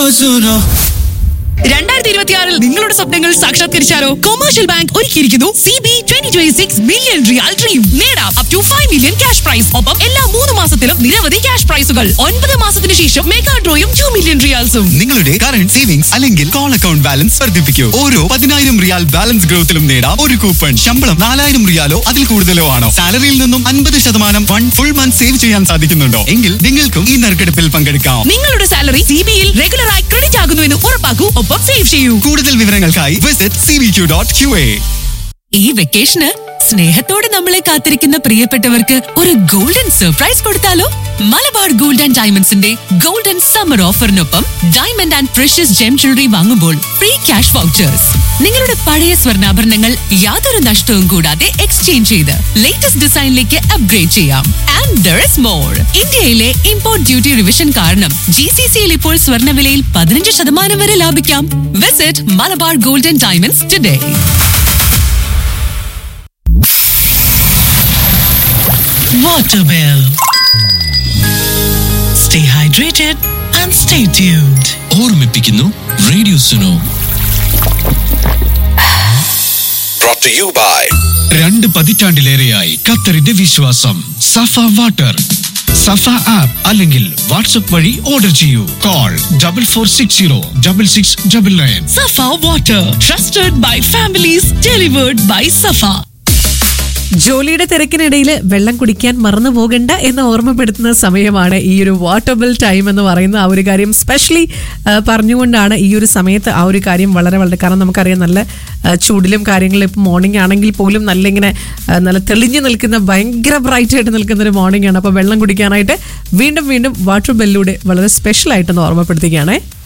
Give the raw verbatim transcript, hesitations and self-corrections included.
सुनो രണ്ടായിരത്തി ഇരുപത്തിയാറിൽ നിങ്ങളുടെ സ്വപ്നങ്ങൾ സാക്ഷാത്കരിച്ചാലോ? കൊമേഴ്ഷ്യൽ ബാങ്ക് ഒരുക്കിയിരിക്കുന്നു C B twenty twenty six million റിയാൽ ഡ്രീം. നേടാം up to five million cash prize. ഒപ്പം എല്ലാ മൂന്ന് മാസത്തിലും നിരവധി ക്യാഷ് പ്രൈസുകൾ. ഒൻപത് മാസത്തിന് ശേഷം മെഗാ ഡ്രോയും ടു മില്യൺ റിയാൽസും. നിങ്ങളുടെ കറന്റ് സേവിങ്സ് അല്ലെങ്കിൽ കോൾ അക്കൗണ്ട് ബാലൻസ് വർദ്ധിപ്പിക്കൂ. ഓരോ പതിനായിരം റിയാൽ ബാലൻസ് ഗ്രോത്തിലും നേടാം ഒരു കൂപ്പൺ. ശമ്പളം നാലായിരം റിയാലോ അതിൽ കൂടുതലോ ആണോ? സാലറിയിൽ നിന്നും അൻപത് ശതമാനം വൺ ഫുൾ മന്ത് സേവ് ചെയ്യാൻ സാധിക്കുന്നുണ്ടോ? എങ്കിൽ നിങ്ങൾക്കും ഈ നറുക്കെടുപ്പിൽ പങ്കെടുക്കാം. നിങ്ങളുടെ സാലറി സി ബിയിൽ റെഗുലറായി ക്രെഡിറ്റ് ആകുന്നു എന്ന് ഉറപ്പാക്കൂ. ഒപ്പം സേവ് ചെയ്യൂ. കൂടുതൽ വിവരങ്ങൾക്കായി visit C B Q dot Q A. ഈ വെക്കേഷന് സ്നേഹത്തോടെ നമ്മളെ കാത്തിരിക്കുന്ന പ്രിയപ്പെട്ടവർക്ക് ഒരു ഗോൾഡൻ സർപ്രൈസ് കൊടുത്താലോ? Malabar gold and ഡയമണ്ട്സിന്റെ golden summer ഓഫറിനൊപ്പം diamond and precious gem jewellery വാങ്ങുമ്പോൾ ഫ്രീ ക്യാഷ് വൗച്ചേഴ്സ്. നിങ്ങളുടെ പഴയ സ്വർണ്ണാഭരണങ്ങൾ യാതൊരു നഷ്ടവും കൂടാതെ എക്സ്ചേഞ്ച് ചെയ്ത് ലേറ്റസ്റ്റ് ഡിസൈനിലേക്ക് അപ്ഗ്രേഡ് ചെയ്യാം. And there is more. ഇന്ത്യയിലെ ഇമ്പോർട്ട് ഡ്യൂട്ടി റിവിഷൻ കാരണം ജി സി സിയിൽ ഇപ്പോൾ സ്വർണ്ണവിലയിൽ പതിനഞ്ച് ശതമാനം വരെ ലാഭിക്കാം. Visit Malabar gold and diamonds today. Waterwell. Stay hydrated and stay tuned. ഓർമ്മിപ്പിക്കുന്നു radio Suno. Brought to you by രണ്ട് പതിറ്റാണ്ടിലേറെയായി ഖത്തറിന്റെ വിശ്വാസം സഫ വാട്ടർ. സഫ ആപ്പ് അല്ലെങ്കിൽ വാട്സ്ആപ്പ് വഴി ഓർഡർ ചെയ്യൂ. Call double four six zero double six double nine. Safa water, trusted by families, delivered by സഫ. ജോലിയുടെ തിരക്കിനിടയിൽ വെള്ളം കുടിക്കാൻ മറന്നു പോകണ്ട എന്ന് ഓർമ്മപ്പെടുത്തുന്ന സമയമാണ് ഈ ഒരു വാട്ടർ ടൈം എന്ന് പറയുന്ന ആ ഒരു കാര്യം. സ്പെഷ്യലി പറഞ്ഞുകൊണ്ടാണ് ഈ ഒരു സമയത്ത് ആ ഒരു കാര്യം വളരെ വളരെ, കാരണം നമുക്കറിയാം നല്ല ചൂടിലും കാര്യങ്ങളിലും ഇപ്പം മോർണിംഗ് ആണെങ്കിൽ പോലും നല്ല ഇങ്ങനെ നല്ല തെളിഞ്ഞു നിൽക്കുന്ന ഭയങ്കര ബ്രൈറ്റ് ആയിട്ട് നിൽക്കുന്ന ഒരു മോർണിംഗ് ആണ്. അപ്പോൾ വെള്ളം കുടിക്കാനായിട്ട് വീണ്ടും വീണ്ടും വാട്ടർ ബെല്ലിലൂടെ വളരെ സ്പെഷ്യൽ ആയിട്ടൊന്ന് ഓർമ്മപ്പെടുത്തുകയാണേ.